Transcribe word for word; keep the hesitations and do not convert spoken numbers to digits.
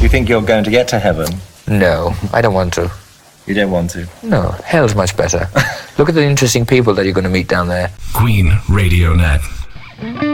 think you're going to get to heaven? No, I don't want to. You don't want to? No, hell's much better. Look at the interesting people that you're going to meet down there. Queen Radio Net.